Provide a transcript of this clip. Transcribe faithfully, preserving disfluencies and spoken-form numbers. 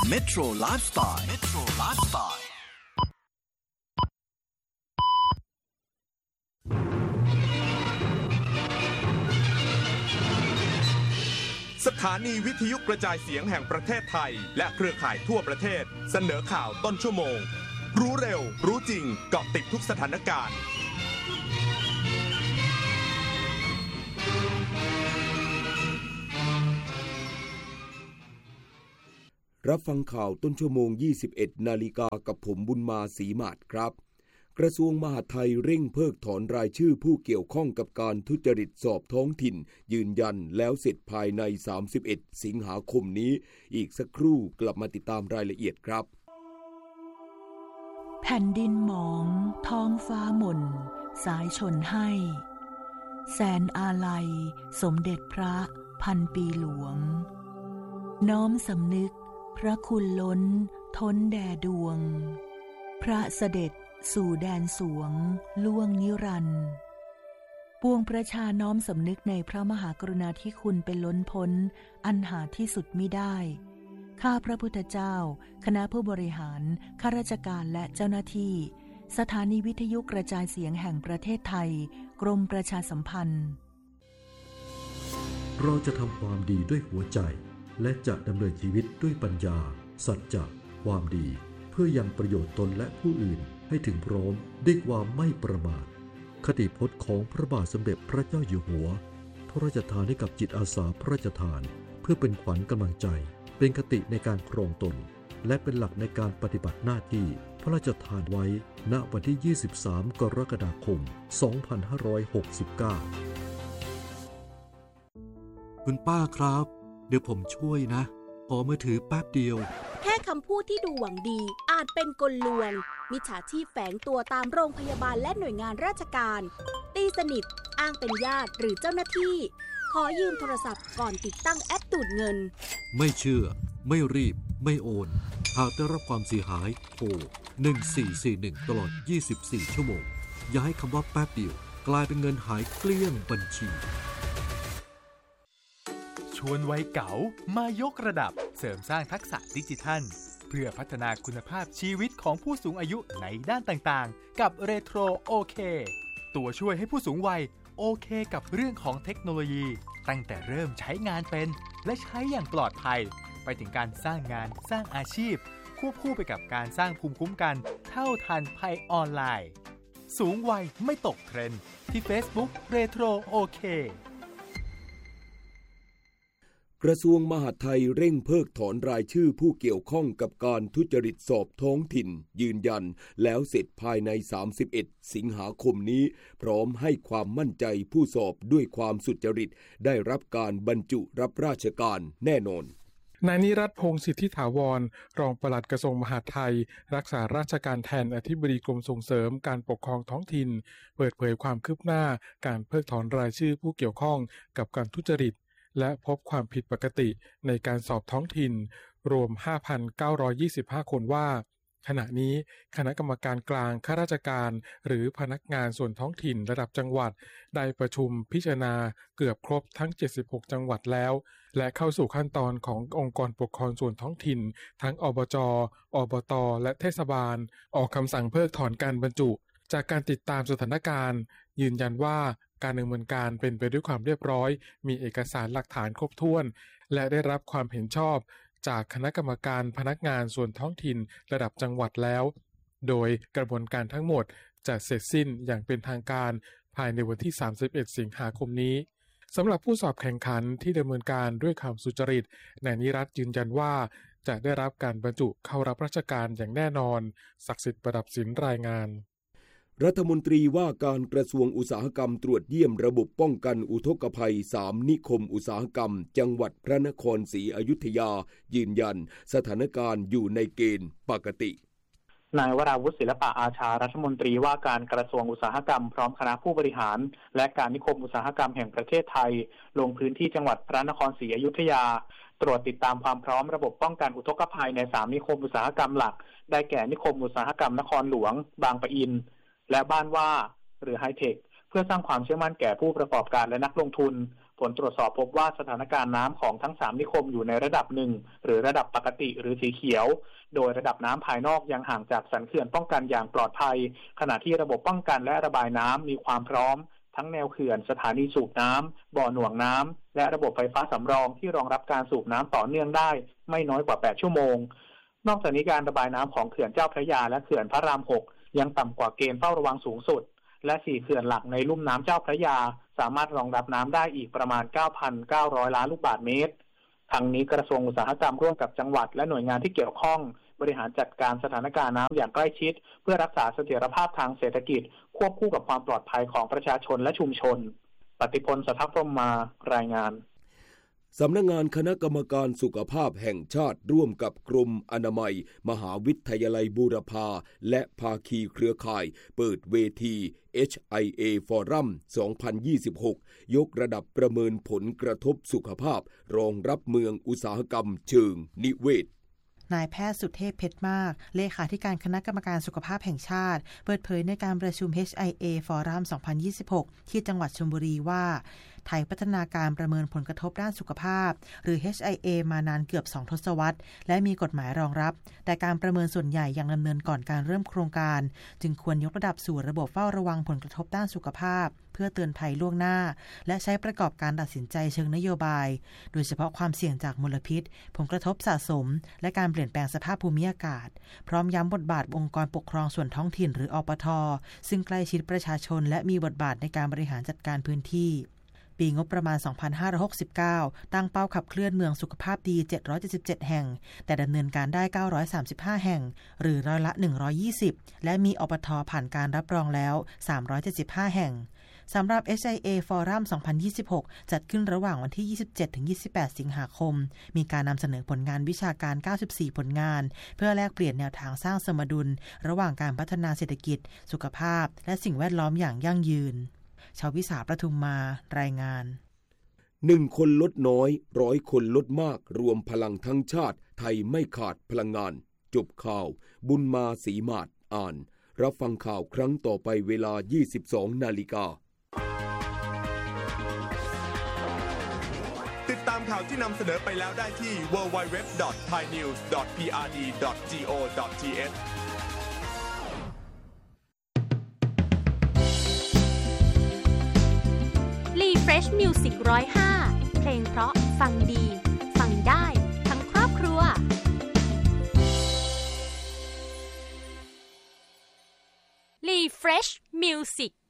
Metro Lifestyle Metro Lifestyle สถานีวิทยุกระจายเสียงแห่งประเทศไทยและเครือข่ายทั่วประเทศเสนอข่าวต้นชั่วโมงรู้เร็วรู้จริงเกาะติดทุกสถานการณ์รับฟังข่าวต้นชั่วโมง ยี่สิบเอ็ด นาฬิกากับผมบุญมาศรีมาศครับกระทรวงมหาดไทยเร่งเพิกถอนรายชื่อผู้เกี่ยวข้องกับการทุจริตสอบท้องถิ่นยืนยันแล้วเสร็จภายในสามสิบเอ็ดสิงหาคมนี้อีกสักครู่กลับมาติดตามรายละเอียดครับแผ่นดินหมองท้องฟ้าหม่นสายชนให้แสนอาลัยสมเด็จพระพันปีหลวงน้อมสำนึกพระคุณล้นท้นแด่ดวงพระเสด็จสู่แดนสวงล่วงนิรันดร์ปวงประชาน้อมสำนึกในพระมหากรุณาธิคุณเป็นล้นพ้นอันหาที่สุดมิได้ข้าพระพุทธเจ้าคณะผู้บริหารข้าราชการและเจ้าหน้าที่สถานีวิทยุกระจายเสียงแห่งประเทศไทยกรมประชาสัมพันธ์เราจะทำความดีด้วยหัวใจและจะดำเนินชีวิตด้วยปัญญาสัจจะความดีเพื่อยังประโยชน์ตนและผู้อื่นให้ถึงพร้อมด้วยความไม่ประมาทคติพจน์ของพระบาทสมเด็จพระเจ้าอยู่หัวพระราชทานให้กับจิตอาสาพระราชทานเพื่อเป็นขวัญกำลังใจเป็นคติในการครองตนและเป็นหลักในการปฏิบัติหน้าที่พระราชทานไว้ณวันที่ยี่สิบสามกรกฎาคมสองพันห้าร้อยหกสิบเก้าคุณป้าครับเดี๋ยวผมช่วยนะขอมือถือแป๊บเดียวแค่คำพูดที่ดูหวังดีอาจเป็นกลลวงมิจฉาชีพแฝงตัวตามโรงพยาบาลและหน่วยงานราชการตีสนิทอ้างเป็นญาติหรือเจ้าหน้าที่ขอยืมโทรศัพท์ก่อนติดตั้งแอปดูดเงินไม่เชื่อไม่รีบไม่โอนหากได้รับความเสียหายโทรหนึ่งสี่สี่หนึ่งตลอดยี่สิบสี่ชั่วโมงอย่าให้คำว่าแป๊บเดียวกลายเป็นเงินหายเกลี้ยงบัญชีชวนวัยเก๋ามายกระดับเสริมสร้างทักษะดิจิทัลเพื่อพัฒนาคุณภาพชีวิตของผู้สูงอายุในด้านต่างๆกับเรโทรโอเคตัวช่วยให้ผู้สูงวัยโอเคกับเรื่องของเทคโนโลยีตั้งแต่เริ่มใช้งานเป็นและใช้อย่างปลอดภัยไปถึงการสร้างงานสร้างอาชีพควบคู่ไปกับการสร้างภูมิคุ้มกันเท่าทันภัยออนไลน์สูงวัยไม่ตกเทรนด์ที่ Facebook เรโทรโอเคกระทรวงมหาดไทยเร่งเพิกถอนรายชื่อผู้เกี่ยวข้องกับการทุจริตสอบท้องถิ่นยืนยันแล้วเสร็จภายในสามสิบเอ็ดสิงหาคมนี้พร้อมให้ความมั่นใจผู้สอบด้วยความสุจริตได้รับการบรรจุรับราชการแน่นอนนายนิรัตน์พงษ์สิทธิถาวรรองปลัดกระทรวงมหาดไทยรักษาราชการแทนอธิบดีกรมส่งเสริมการปกครองท้องถิ่นเปิดเผยความคืบหน้าการเพิกถอนรายชื่อผู้เกี่ยวข้องกับการทุจริตและพบความผิดปกติในการสอบท้องถิ่นรวม ห้าพันเก้าร้อยยี่สิบห้า คนว่าขณะนี้คณะกรรมการกลางข้าราชการหรือพนักงานส่วนท้องถิ่นระดับจังหวัดได้ประชุมพิจารณาเกือบครบทั้งเจ็ดสิบหกจังหวัดแล้วและเข้าสู่ขั้นตอนขององค์กรปกครองส่วนท้องถิ่นทั้งอบจ.อบต.และเทศบาลออกคำสั่งเพิกถอนการบรรจุจากการติดตามสถานการณ์ยืนยันว่าการดำเนินการเป็นไปด้วยความเรียบร้อยมีเอกสารหลักฐานครบถ้วนและได้รับความเห็นชอบจากคณะกรรมการพนักงานส่วนท้องถิ่นระดับจังหวัดแล้วโดยกระบวนการทั้งหมดจะเสร็จสิ้นอย่างเป็นทางการภายในวันที่สามสิบเอ็ดสิงหาคมนี้สำหรับผู้สอบแข่งขันที่ดำเนินการด้วยความสุจริตนายนิรัตน์ยืนยันว่าจะได้รับการบรรจุเข้ารับราชการอย่างแน่นอนศักดิ์สิทธิ์ประดับศิลป์รายงานรัฐมนตรีว่าการกระทรวงอุตสาหกรรมตรวจเยี่ยมระบบป้องกันอุทกภัยสามนิคมอุตสาหกรรมจังหวัดพระนครศรีอยุธยายืนยันสถานการณ์อยู่ในเกณฑ์ปกตินายวราวุฒิศิลปะอาชารัฐมนตรีว่าการกระทรวงอุตสาหกรรมพร้อมคณะผู้บริหารและการนิคมอุตสาหกรรมแห่งประเทศไทยลงพื้นที่จังหวัดพระนครศรีอยุธยาตรวจติดตามความพร้อมระบบป้องกันอุทกภัยในสามนิคมอุตสาหกรรมหลักได้แก่นิคมอุตสาหกรรมนครหลวงบางปะอินและบ้านว่าหรือไฮเทคเพื่อสร้างความเชื่อมั่นแก่ผู้ประกอบการและนักลงทุนผลตรวจสอบพบว่าสถานการณ์น้ำของทั้งสามนิคมอยู่ในระดับหนึ่งหรือระดับปกติหรือสีเขียวโดยระดับน้ำภายนอกยังห่างจากสันเขื่อนป้องกันอย่างปลอดภัยขณะที่ระบบป้องกันและระบายน้ำมีความพร้อมทั้งแนวเขื่อนสถานีสูบน้ำบ่อหน่วงน้ำและระบบไฟฟ้าสำรองที่รองรับการสูบน้ำต่อเนื่องได้ไม่น้อยกว่าแปดชั่วโมงนอกจากนี้การระบายน้ำของเขื่อนเจ้าพระยาและเขื่อนพระรามหกยังต่ำกว่าเกณฑ์เฝ้าระวังสูงสุดและสี่เขื่อนหลักในลุ่มน้ำเจ้าพระยาสามารถรองรับน้ำได้อีกประมาณ เก้าพันเก้าร้อย ล้านลูกบาศก์เมตรทั้งนี้กระทรวงอุตสาหกรรมร่วมกับจังหวัดและหน่วยงานที่เกี่ยวข้องบริหารจัดการสถานการณ์น้ำอย่างใกล้ชิดเพื่อรักษาเสถียรภาพทางเศรษฐกิจควบคู่กับความปลอดภัยของประชาชนและชุมชนปฏิพล สัทธพรหมารายงานสำนักงานคณะกรรมการสุขภาพแห่งชาติร่วมกับกรมอนามัยมหาวิทยาลัยบูรพาและภาคีเครือข่ายเปิดเวที เอช ไอ เอ Forum สองพันยี่สิบหกยกระดับประเมินผลกระทบสุขภาพรองรับเมืองอุตสาหกรรมเชิงนิเวศนายแพทย์สุเทพเพชรมากเลขาธิการคณะกรรมการสุขภาพแห่งชาติเปิดเผยในการประชุม เอช ไอ เอ Forum สองพันยี่สิบหกที่จังหวัดชลบุรีว่าไทยพัฒนาการประเมินผลกระทบด้านสุขภาพหรือ เอช ไอ เอ มานานเกือบสองทศวรรษและมีกฎหมายรองรับแต่การประเมินส่วนใหญ่ยังดำเนินก่อนการเริ่มโครงการจึงควรยกระดับสู่ระบบเฝ้าระวังผลกระทบด้านสุขภาพเพื่อเตือนภัยล่วงหน้าและใช้ประกอบการตัดสินใจเชิงนโยบายโดยเฉพาะความเสี่ยงจากมลพิษผลกระทบสะสมและการเปลี่ยนแปลงสภาพภูมิอากาศพร้อมย้ำบทบาทองค์กรปกครองส่วนท้องถิ่นหรืออปท.ซึ่งใกล้ชิดประชาชนและมีบทบาทในการบริหารจัดการพื้นที่ปีงบประมาณ สองพันห้าร้อยหกสิบเก้า ตั้งเป้าขับเคลื่อนเมืองสุขภาพดี เจ็ดร้อยเจ็ดสิบเจ็ด แห่งแต่ดำเนินการได้ เก้าร้อยสามสิบห้า แห่งหรือร้อยละ หนึ่งร้อยยี่สิบ และมีอปท.ผ่านการรับรองแล้ว สามร้อยเจ็ดสิบห้า แห่งสำหรับ เอช ไอ เอ Forum สองพันยี่สิบหก จัดขึ้นระหว่างวันที่ ยี่สิบเจ็ดถึงยี่สิบแปด สิงหาคมมีการนำเสนอผลงานวิชาการ เก้าสิบสี่ ผลงานเพื่อแลกเปลี่ยนแนวทางสร้างสมดุลระหว่างการพัฒนาเศรษฐกิจสุขภาพและสิ่งแวดล้อมอย่างยั่งยืนชาววิสาประทุมมารายงานหนึ่งคนลดน้อยร้อยคนลดมากรวมพลังทั้งชาติไทยไม่ขาดพลังงานจบข่าวบุญมาศรีมาศอ่านรับฟังข่าวครั้งต่อไปเวลา ยี่สิบสอง นาฬิกาติดตามข่าวที่นำเสนอไปแล้วได้ที่ ดับเบิลยู ดับเบิลยู ดับเบิลยู ดอท ไทยนิวส์ ดอท พี อาร์ ดี ดอท จี โอ ดอท ที เอช Refresh Music หนึ่งศูนย์ห้าเพลงเพราะฟังดีฟังได้ทั้งครอบครัว Refresh Music